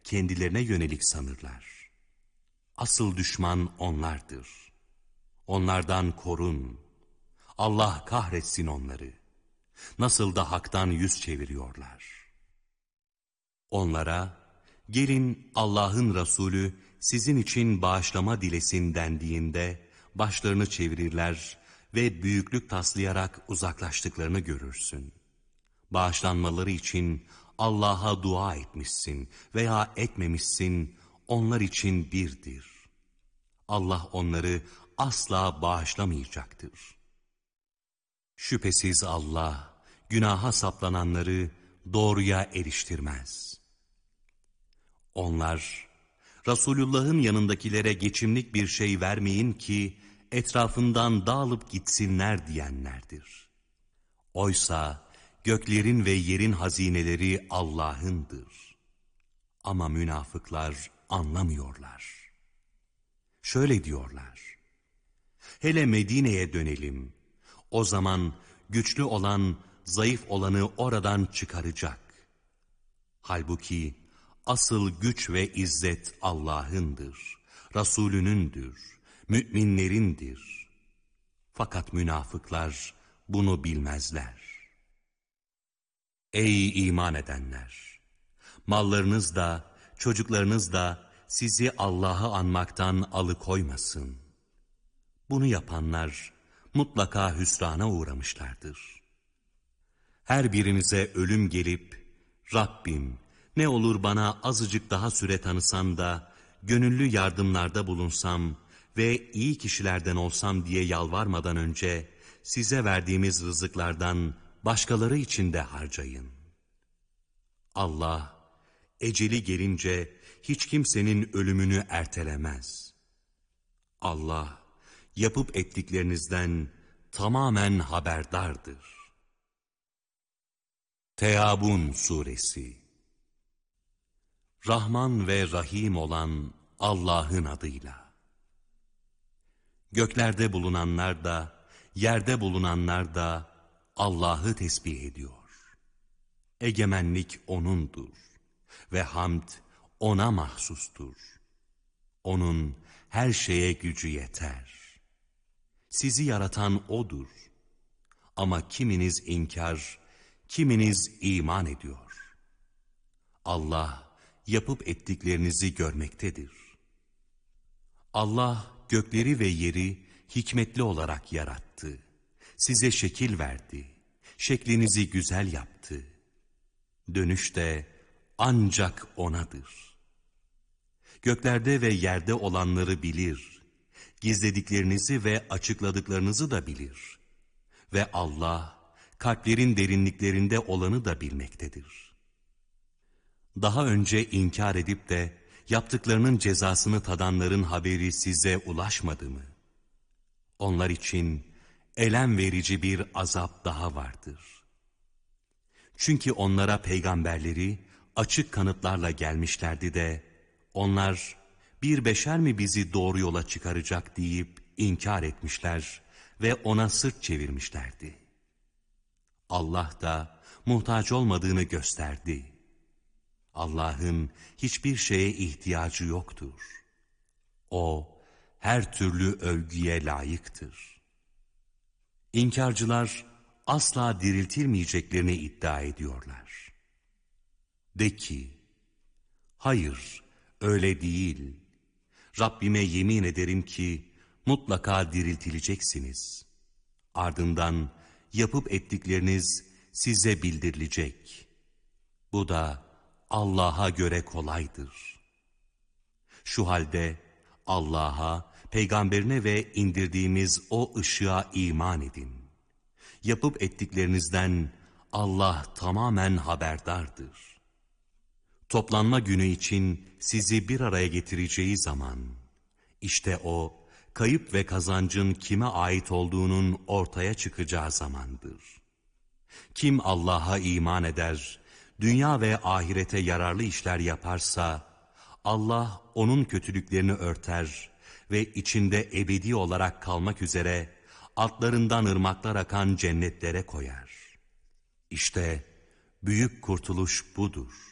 kendilerine yönelik sanırlar. Asıl düşman onlardır. Onlardan korun. Allah kahretsin onları. Nasıl da haktan yüz çeviriyorlar. Onlara, gelin Allah'ın Resulü sizin için bağışlama dilesin dendiğinde başlarını çevirirler ve büyüklük taslayarak uzaklaştıklarını görürsün. Bağışlanmaları için Allah'a dua etmişsin veya etmemişsin, onlar için birdir. Allah onları asla bağışlamayacaktır. Şüphesiz Allah, günaha saplananları doğruya eriştirmez. Onlar, Resulullah'ın yanındakilere geçimlik bir şey vermeyin ki, etrafından dağılıp gitsinler diyenlerdir. Oysa, göklerin ve yerin hazineleri Allah'ındır. Ama münafıklar anlamıyorlar. Şöyle diyorlar, hele Medine'ye dönelim. O zaman güçlü olan, zayıf olanı oradan çıkaracak. Halbuki asıl güç ve izzet Allah'ındır, Resulünündür, müminlerindir. Fakat münafıklar bunu bilmezler. Ey iman edenler! Mallarınız da, çocuklarınız da sizi Allah'ı anmaktan alıkoymasın. Bunu yapanlar mutlaka hüsrana uğramışlardır. Her birinize ölüm gelip, Rabbim ne olur bana azıcık daha süre tanısan da, gönüllü yardımlarda bulunsam ve iyi kişilerden olsam diye yalvarmadan önce, size verdiğimiz rızıklardan başkaları için de harcayın. Allah, eceli gelince hiç kimsenin ölümünü ertelemez. Allah, yapıp ettiklerinizden tamamen haberdardır. Teâbun Suresi. Rahman ve Rahim olan Allah'ın adıyla. Göklerde bulunanlar da, yerde bulunanlar da Allah'ı tesbih ediyor. Egemenlik O'nundur ve hamd O'na mahsustur. O'nun her şeye gücü yeter. Sizi yaratan O'dur. Ama kiminiz inkar, kiminiz iman ediyor. Allah yapıp ettiklerinizi görmektedir. Allah gökleri ve yeri hikmetli olarak yarattı. Size şekil verdi. Şeklinizi güzel yaptı. Dönüş de ancak O'nadır. Göklerde ve yerde olanları bilir. Gizlediklerinizi ve açıkladıklarınızı da bilir. Ve Allah kalplerin derinliklerinde olanı da bilmektedir. Daha önce inkar edip de yaptıklarının cezasını tadanların haberi size ulaşmadı mı? Onlar için elem verici bir azap daha vardır. Çünkü onlara peygamberleri açık kanıtlarla gelmişlerdi de, onlar bir beşer mi bizi doğru yola çıkaracak deyip inkar etmişler ve ona sırt çevirmişlerdi. Allah da muhtaç olmadığını gösterdi. Allah'ın hiçbir şeye ihtiyacı yoktur. O her türlü övgüye layıktır. İnkarcılar asla diriltilmeyeceklerini iddia ediyorlar. De ki, hayır öyle değil. Rabbime yemin ederim ki mutlaka diriltileceksiniz. Ardından yapıp ettikleriniz size bildirilecek. Bu da Allah'a göre kolaydır. Şu halde Allah'a, peygamberine ve indirdiğimiz o ışığa iman edin. Yapıp ettiklerinizden Allah tamamen haberdardır. Toplanma günü için sizi bir araya getireceği zaman, işte o, kayıp ve kazancın kime ait olduğunun ortaya çıkacağı zamandır. Kim Allah'a iman eder, dünya ve ahirete yararlı işler yaparsa, Allah onun kötülüklerini örter ve içinde ebedi olarak kalmak üzere altlarından ırmaklar akan cennetlere koyar. İşte büyük kurtuluş budur.